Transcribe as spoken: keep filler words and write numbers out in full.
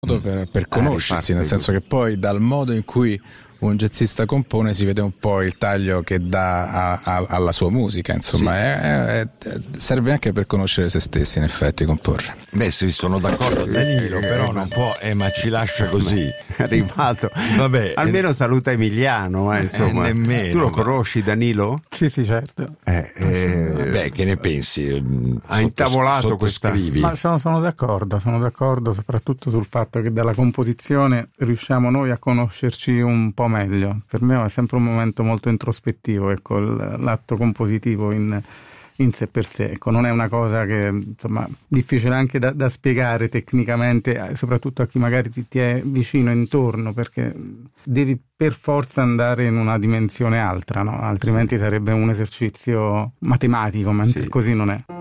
Per, per conoscersi, ah, nel senso che poi dal modo in cui un jazzista compone si vede un po' il taglio che dà a, a, alla sua musica, insomma, sì. è, è, serve anche per conoscere se stessi, in effetti, comporre. Beh, sì, sono d'accordo. Danilo però non può, eh, ma ci lascia così. È arrivato. Vabbè, almeno eh, saluta Emiliano, ma insomma. Eh, nemmeno, tu lo ma... conosci, Danilo? Sì, sì, certo. Eh, eh, Beh, che ne pensi? Ha Sottos- intavolato questa. Ma sono, sono d'accordo, sono d'accordo, soprattutto sul fatto che dalla composizione riusciamo noi a conoscerci un po' meglio. Per me è sempre un momento molto introspettivo, ecco, l'atto compositivo in, in sé per sé, ecco, non è una cosa che insomma difficile anche da, da spiegare tecnicamente, soprattutto a chi magari ti, ti è vicino intorno, perché devi per forza andare in una dimensione altra, no? Altrimenti sarebbe un esercizio matematico, mentre sì. così non è.